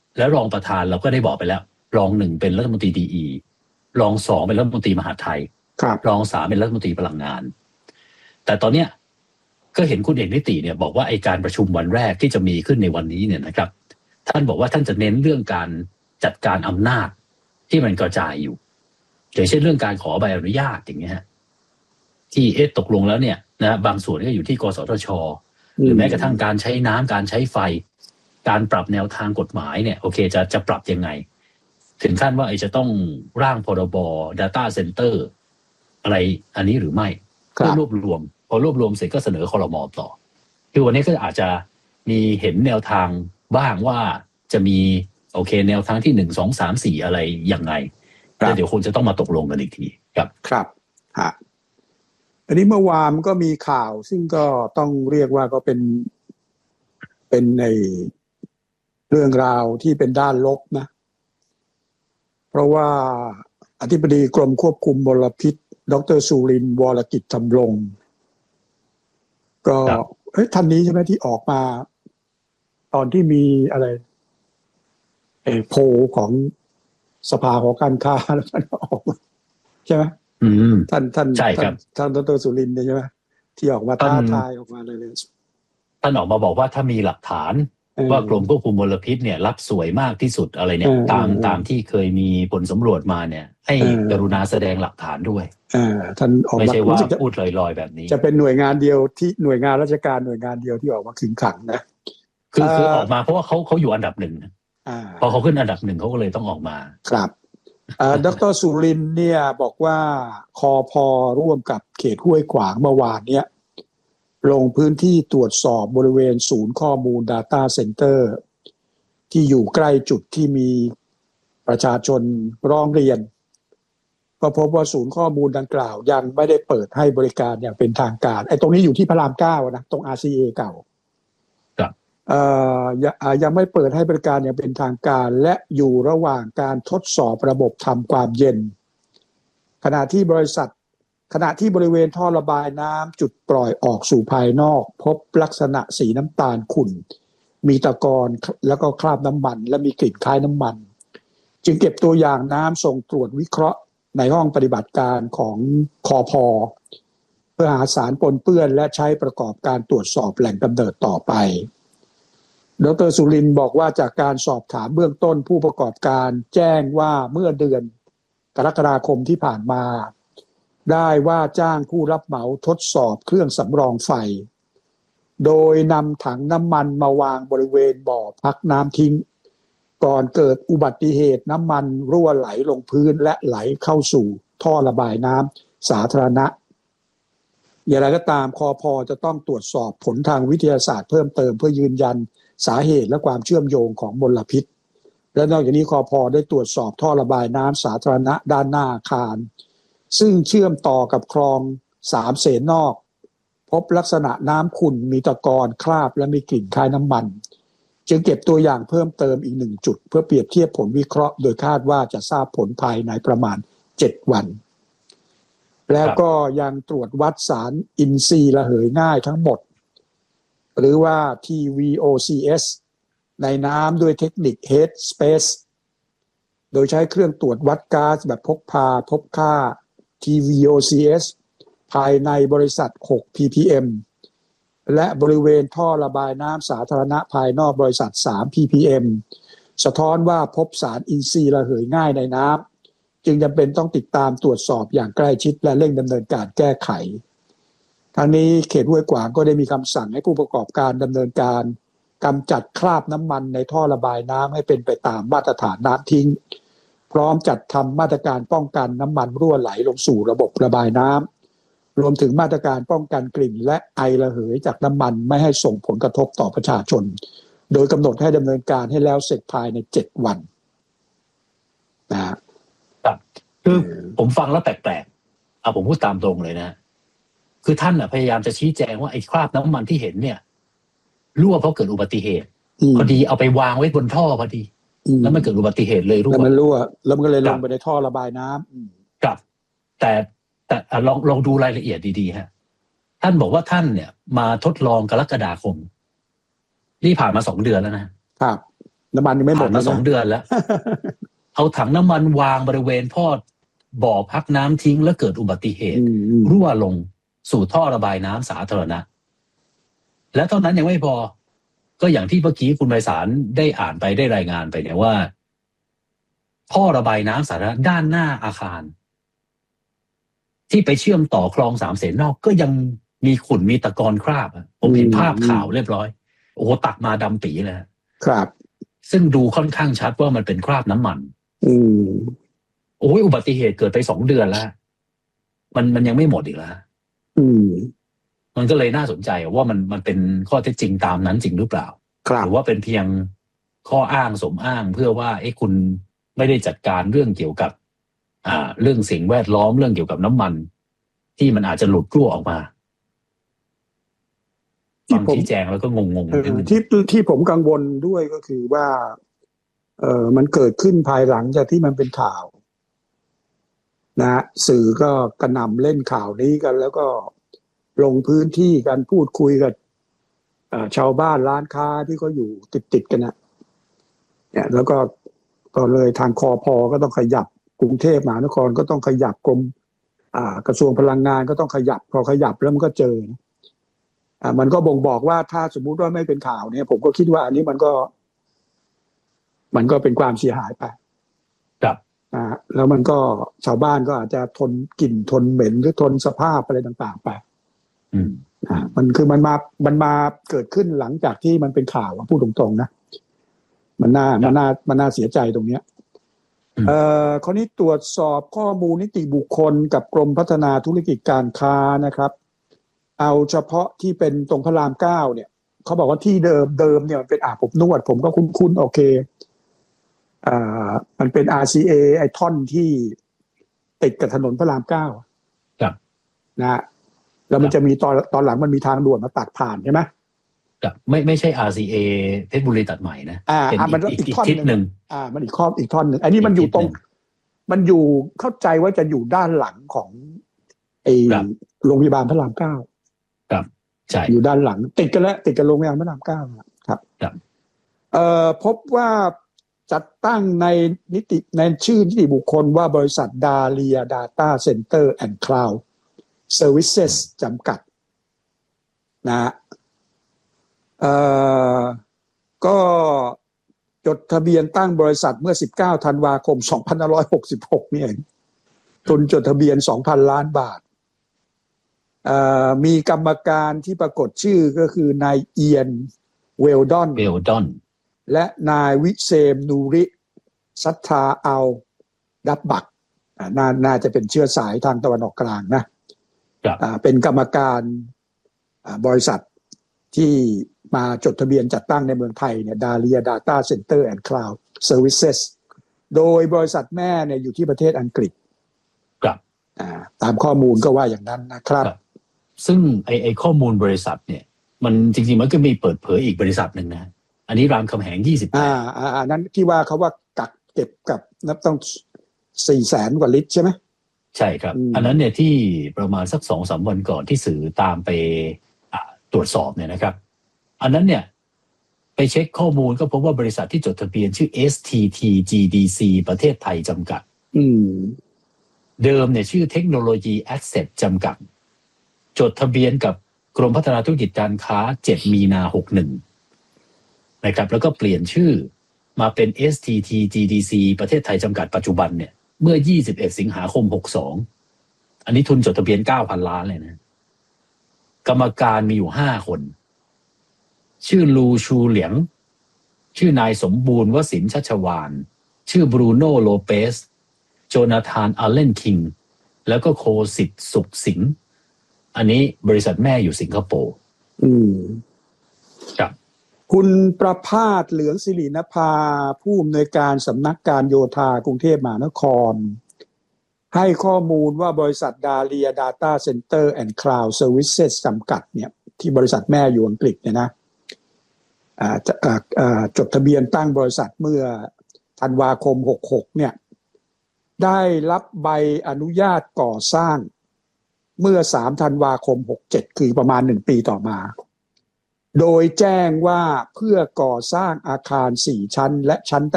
แล้วรองประธานเราก็ได้บอกไปแล้วรอง1เป็นรัฐมนตรีดีรอง2เป็นรัฐมนตรีมหาดไทยรอง3เป็นรัฐมนตรีพลังงานแต่ตอนเนี้ยก็เห็นคุณเอกนิติเนี่ยบอกว่าไอ้การประชุมวันแรกที่จะมีขึ้นในวันนี้เนี่ยนะครับท่านบอกว่าท่านจะเน้นเรื่องการจัดการอำนาจที่มันกระจายอยู่อย่างเช่นเรื่องการขอใบอนุญาตอย่างเงี้ยที่ตกลงแล้วเนี่ยนะบางส่วนก็อยู่ที่กสทช.หรือแม้กระทั่งการใช้น้ำการใช้ไฟการปรับแนวทางกฎหมายเนี่ยโอเคจะปรับยังไงถึงขั้นว่าจะต้องร่างพรบ Data Center อะไรอันนี้หรือไม่เพื่อรวบรวมพอรวบรวมเสร็จก็เสนอครม.ต่อคือวันนี้ก็อาจจะมีเห็นแนวทางบ้างว่าจะมีโอเคแนวทางที่1 2 3 4อะไรยังไงแต่เดี๋ยวคงจะต้องมาตกลงกันอีกทีครับอันนี้เมื่อวานก็มีข่าวซึ่งก็ต้องเรียกว่าก็เป็นในเรื่องราวที่เป็นด้านลบนะเพราะว่าอธิบดีกรมควบคุมมลพิษดร.สุรินทร์วรกิจธำรงก็ท่านนี้ใช่ไหมที่ออกมาตอนที่มีอะไรโพลของสภาหอการค้าแล้วท่านออกมาใช่ไหมท่านดร.สุรินทร์ใช่ไหมที่ออกมาท้าทายออกมาเลยท่านออกมาบอกว่าถ้ามีหลักฐานว่ากรมควบคุมมลพิษเนี่ยรับสวยมากที่สุดอะไรเนี่ยตามที่เคยมีผลสำรวจมาเนี่ยให้กรุณาแสดงหลักฐานด้วยท่านออกมาไม่ใช่ว่าพูดลอยๆแบบนี้จะเป็นหน่วยงานเดียวที่หน่วยงานราชการหน่วยงานเดียวที่ออกมาขึงขังนะคือออกมาเพราะว่าเขาอยู่อันดับหนึ่งพอเขาขึ้นอันดับหนึ่งเขาก็เลยต้องออกมาครับดร.สุรินทร์เนี่ยบอกว่าคพ.ร่วมกับเขตห้วยขวางเมื่อวานเนี้ยลงพื้นที่ตรวจสอบบริเวณศูนย์ข้อมูล Data Center ที่อยู่ใกล้จุดที่มีประชาชนร้องเรียนก็พบว่าศูนย์ข้อมูลดังกล่าวยังไม่ได้เปิดให้บริการอย่างเป็นทางการไอ้ตรงนี้อยู่ที่พระราม9นะตรง RCA เก่ายังไม่เปิดให้บริการอย่างเป็นทางการและอยู่ระหว่างการทดสอบระบบทำความเย็นขณะที่บริเวณท่อระบายน้ำจุดปล่อยออกสู่ภายนอกพบลักษณะสีน้ำตาลขุ่นมีตะกอนแล้วก็คราบน้ำมันและมีกลิ่นคล้ายน้ำมันจึงเก็บตัวอย่างน้ำส่งตรวจวิเคราะห์ในห้องปฏิบัติการของคพ.เพื่อหาสารปนเปื้อนและใช้ประกอบการตรวจสอบแหล่งกำเนิดต่อไปดร.สุรินทร์บอกว่าจากการสอบถามเบื้องต้นผู้ประกอบการแจ้งว่าเมื่อเดือนกรกฎาคมที่ผ่านมาได้ว่าจ้างผู้รับเหมาทดสอบเครื่องสำรองไฟโดยนำถังน้ำมันมาวางบริเวณบ่อพักน้ำทิ้งก่อนเกิดอุบัติเหตุน้ำมันรั่วไหลลงพื้นและไหลเข้าสู่ท่อระบายน้ำสาธารณะอย่างไรก็ตามคพ.จะต้องตรวจสอบผลทางวิทยาศาสตร์เพิ่มเติมเพื่อยืนยันสาเหตุและความเชื่อมโยงของมลพิษและนอกจากนี้คพ.ได้ตรวจสอบท่อระบายน้ำสาธารณะด้านหน้าอาคารซึ่งเชื่อมต่อกับคลอง3 เสนนอกพบลักษณะน้ำขุ่นมีตะกอนคราบและมีกลิ่นคล้ายน้ำมันจึงเก็บตัวอย่างเพิ่มเติมอีก1 จุดเพื่อเปรียบเทียบผลวิเคราะห์โดยคาดว่าจะทราบผลภายในประมาณ7 วันแล้วก็ยังตรวจวัดสารอินทรีย์ระเหยง่ายทั้งหมดหรือว่า TVOCs ในน้ำด้วยเทคนิค Headspace โดยใช้เครื่องตรวจวัดก๊าซแบบพกพาพบค่า TVOCs ภายในบริษัท6 ppm และบริเวณท่อระบายน้ำสาธารณะภายนอกบริษัท3 ppm สะท้อนว่าพบสารอินทรีย์ระเหยง่ายในน้ำจึงจำเป็นต้องติดตามตรวจสอบอย่างใกล้ชิดและเร่งดำเนินการแก้ไขทางนี้เขตห้วยขวางก็ได้มีคำสั่งให้ผู้ประกอบการดำเนินการกำจัดคราบน้ำมันในท่อระบายน้ำให้เป็นไปตามมาตรฐานน้ำทิ้งพร้อมจัดทำมาตรการป้องกันน้ำมันรั่วไหลลงสู่ระบบระบายน้ำรวมถึงมาตรการป้องกันกลิ่นและไอระเหยจากน้ำมันไม่ให้ส่งผลกระทบต่อประชาชนโดยกำหนดให้ดำเนินการให้แล้วเสร็จภายใน7 วันนะครับคือผมฟังแล้วแปลกๆผมพูดตามตรงเลยนะคือท่านพยายามจะชี้แจงว่าไอ้คราบน้ำมันที่เห็นเนี่ยรั่วเพราะเกิดอุบัติเหตุพอดีเอาไปวางไว้บนท่อพอดีแล้วมันเกิดอุบัติเหตุเลยรั่วแล้วมันรั่วแล้วมันก็เลยลงไปในท่อระบายน้ำครับแต่ลองดูรายละเอียดดีๆฮะท่านบอกว่าท่านเนี่ยมาทดลองกรกฎาคมนี่ผ่านมา2 เดือนแล้วนะครับน้ำมันยังไม่หมดมา2 เดือนแล้ว เอาถังน้ำมันวางบริเวณท่อบ่อพักน้ำทิ้งแล้วเกิดอุบัติเหตุรั่วลงสู่ท่อระบายน้ำสาธารณะและเท่านั้นยังไม่พอก็อย่างที่เมื่อกี้คุณไพศาลได้อ่านไปได้รายงานไปเนี่ยว่าท่อระบายน้ำสาธารณะด้านหน้าอาคารที่ไปเชื่อมต่อคลองสามเสนนอกก็ยังมีขุ่นมีตะกอนคราบผมเห็นภาพข่าวเรียบร้อยโอ้โหตักมาดำปีเลยครับซึ่งดูค่อนข้างชัดว่ามันเป็นคราบน้ำมันโอ้ยอุบัติเหตุเกิดไป2 เดือนแล้วมันยังไม่หมดอีกแล้วมันก็เลยน่าสนใจว่ามันเป็นข้อเท็จจริงตามนั้นจริงหรือเปล่าหรือว่าเป็นเพียงข้ออ้างสมอ้างเพื่อว่าคุณไม่ได้จัดการเรื่องเกี่ยวกับเรื่องสิ่งแวดล้อมเรื่องเกี่ยวกับน้ำมันที่มันอาจจะหลุดรั่วออกมาฟังชี้แจงแล้วก็งงที่ผมกังวลด้วยก็คือว่ามันเกิดขึ้นภายหลังจากที่มันเป็นข่าวนะสื่อก็กระหน่ำเล่นข่าวนี้กันแล้วก็ลงพื้นที่กันพูดคุยกับชาวบ้านร้านค้าที่เขาอยู่ติดกันนะเนี่ยแล้วก็เลยทางคพ.ก็ต้องขยับกรุงเทพมหานครก็ต้องขยับกรมกระทรวงพลังงานก็ต้องขยับพอขยับแล้วมันก็เจอมันก็บ่งบอกว่าถ้าสมมุติว่าไม่เป็นข่าวเนี่ยผมก็คิดว่าอันนี้มันก็เป็นความเสียหายไปครับแล้วมันก็ชาวบ้านก็อาจจะทนกลิ่นทนเหม็นหรือทนสภาพอะไรต่างๆไปมันคือมันมาเกิดขึ้นหลังจากที่มันเป็นข่าวพูดตรงๆนะมันน่าเสียใจตรงเนี้ยข้อนี้ตรวจสอบข้อมูลนิติบุคคลกับกรมพัฒนาธุรกิจการค้านะครับเอาเฉพาะที่เป็นตรงพระราม9เนี่ยเขาบอกว่าที่เดิมเนี่ยมันเป็นอาบอบนวดผมก็คุ้นโอเคมันเป็น RCA ไอท่อนที่ติดกับถนนพระราม9 ครับนะแล้วมันจะมีตอนหลังมันมีทางด่วนมาตัดผ่านใช่ไหมครับไม่ใช่ RCA เพชรบุรีตัดใหม่นะมันอีกท่อนนึงมันอีกท่อนนึงอันนี้มันอยู่ตรงมันอยู่เข้าใจว่าจะอยู่ด้านหลังของไอโรงพยาบาลพระราม9 ครับใช่อยู่ด้านหลังติดกันแล้วติดกับโรงพยาบาลพระราม9ครับพบว่าจัดตั้งในชื่อนิติบุคคลว่าบริษัท Dahlia Data Center and Cloud Services จำกัดนะก็จดทะเบียนตั้งบริษัทเมื่อ19ธันวาคม2566นี่เองทุนจดทะเบียน 2,000 ล้านบาทมีกรรมการที่ปรากฏชื่อก็คือนายเอียนเวลดอนและนายวิเซมนูริซัตทาอัลดับบักน่าจะเป็นเชื้อสายทางตะวันออกกลางนะเป็นกรรมการบริษัทที่มาจดทะเบียนจัดตั้งในเมืองไทยเนี่ย Dahlia Data Center and Cloud Services โดยบริษัทแม่เนี่ยอยู่ที่ประเทศอังกฤษครับตามข้อมูลก็ว่าอย่างนั้นนะครับซึ่งไอ้ข้อมูลบริษัทเนี่ยมันจริงๆมันก็มีเปิดเผยอีกบริษัทหนึ่งนะอันนี้รามคำแหง28 นั้นที่ว่าเขาว่ากักเก็บกับนับต้อง 400,000 กว่าลิตรใช่ไหมใช่ครับอันนั้นเนี่ยที่ประมาณสัก 2-3 วันก่อนที่สื่อตามไปตรวจสอบเนี่ยนะครับอันนั้นเนี่ยไปเช็คข้อมูลก็พบว่าบริษัทที่จดทะเบียนชื่อ STT GDC ประเทศไทยจำกัดเดิมเนี่ยชื่อเทคโนโลยีแอสเซทจำกัดจดทะเบียนกับกรมพัฒนาธุรกิจการค้า7 มีนา 61นะครับแล้วก็เปลี่ยนชื่อมาเป็น STT GDC ประเทศไทยจำกัดปัจจุบันเนี่ยเมื่อ21 สิงหาคม 62อันนี้ทุนจดทะเบียน 9,000 ล้านเลยนะกรรมการมีอยู่5 คนชื่อลูชูเหลียงชื่อนายสมบูรณ์วสินชัชวานชื่อบรูโน่โลเปสโจนาธานอัลเลนคิงแล้วก็โคสิทธิ์สุขสิงห์อันนี้บริษัทแม่อยู่สิงคโปร์ครับคุณประภาสเหลืองศิรินภาผู้อำนวยการสำนักการโยธากรุงเทพมหานครให้ข้อมูลว่าบริษัท Dahlia Data Center and Cloud Services จำกัดเนี่ยที่บริษัทแม่อยู่อังกฤษเนี่ยนะจดทะเบียนตั้งบริษัทเมื่อธันวาคม66เนี่ยได้รับใบอนุญาตก่อสร้างเมื่อ3ธันวาคม67คือประมาณ1 ปีต่อมาโดยแจ้งว่าเพื่อก่อสร้างอาคาร4ชั้นและชั้นใ